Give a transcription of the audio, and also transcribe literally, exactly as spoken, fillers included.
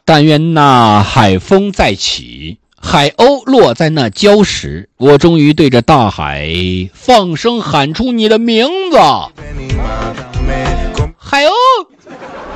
但愿那海风再起，海鸥落在那礁石，我终于对着大海放声喊出你的名字，海鸥。